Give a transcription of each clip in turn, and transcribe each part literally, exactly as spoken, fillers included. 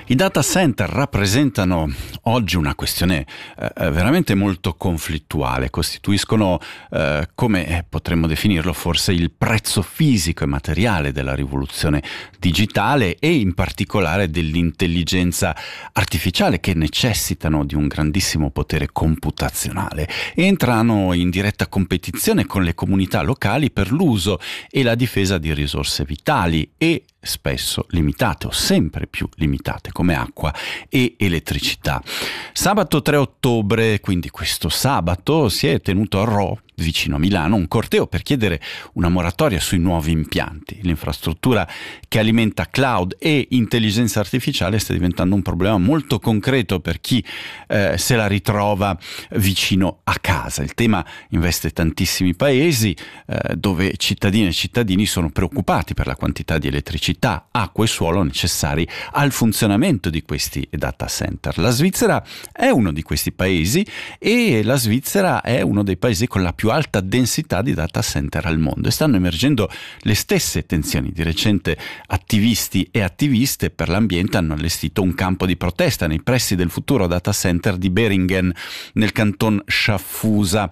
I data center rappresentano oggi una questione eh, veramente molto conflittuale, costituiscono, eh, come potremmo definirlo, forse il prezzo fisico e materiale della rivoluzione digitale e in particolare dell'intelligenza artificiale, che necessitano di un grandissimo potere computazionale. Entrano in diretta competizione con le comunità locali per l'uso e la difesa di risorse vitali e spesso limitate o sempre più limitate come acqua e elettricità. Sabato tre ottobre, quindi questo sabato, si è tenuto a Rho, vicino a Milano, un corteo per chiedere una moratoria sui nuovi impianti. L'infrastruttura che alimenta cloud e intelligenza artificiale sta diventando un problema molto concreto per chi eh, se la ritrova vicino a casa. Il tema investe tantissimi paesi eh, dove cittadine e cittadini sono preoccupati per la quantità di elettricità, acqua e suolo necessari al funzionamento di questi data center. La Svizzera è uno di questi paesi e la Svizzera è uno dei paesi con la più alta densità di data center al mondo, e stanno emergendo le stesse tensioni. Di recente attivisti e attiviste per l'ambiente hanno allestito un campo di protesta nei pressi del futuro data center di Beringen nel canton Schaffhausen.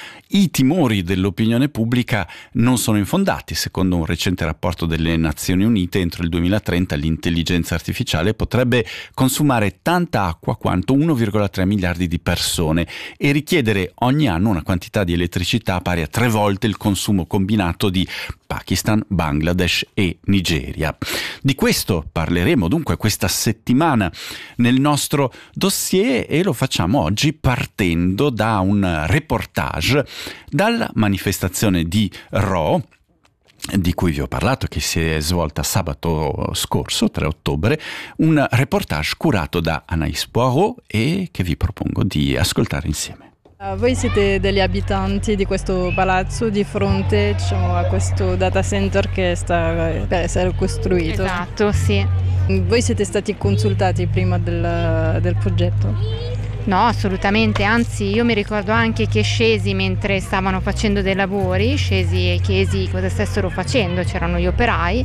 I timori dell'opinione pubblica non sono infondati. Secondo un recente rapporto delle Nazioni Unite, entro il duemilatrenta l'intelligenza artificiale potrebbe consumare tanta acqua quanto uno virgola tre miliardi di persone e richiedere ogni anno una quantità di elettricità pari a tre volte il consumo combinato di Pakistan, Bangladesh e Nigeria. Di questo parleremo dunque questa settimana nel nostro dossier, e lo facciamo oggi partendo da un reportage dalla manifestazione di Rho, di cui vi ho parlato, che si è svolta sabato scorso, tre ottobre, un reportage curato da Anaïs Poirot e che vi propongo di ascoltare insieme. Voi siete degli abitanti di questo palazzo di fronte, diciamo, a questo data center che sta per essere costruito. Esatto, sì. Voi siete stati consultati prima del, del progetto? No, assolutamente, anzi io mi ricordo anche che scesi mentre stavano facendo dei lavori, scesi e chiesi cosa stessero facendo, c'erano gli operai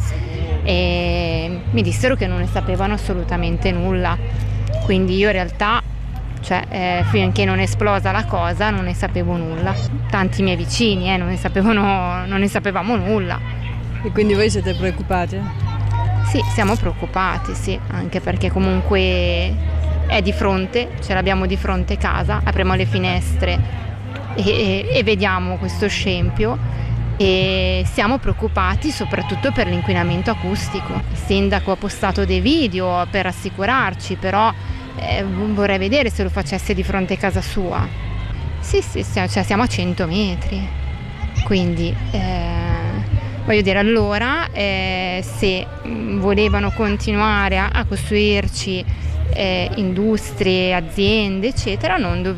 e mi dissero che non ne sapevano assolutamente nulla, quindi io in realtà, cioè eh, finché non è esplosa la cosa non ne sapevo nulla, tanti miei vicini eh, non ne sapevano, non ne sapevamo nulla. E quindi voi siete preoccupati? Sì, siamo preoccupati, sì, anche perché comunque è di fronte, ce l'abbiamo di fronte casa, apriamo le finestre e, e, e vediamo questo scempio e siamo preoccupati soprattutto per l'inquinamento acustico. Il sindaco ha postato dei video per rassicurarci, però eh, vorrei vedere se lo facesse di fronte a casa sua. Sì, sì, sì, cioè siamo a cento metri, quindi eh, voglio dire, allora eh, se volevano continuare a, a costruirci Eh, industrie, aziende eccetera, non dovevano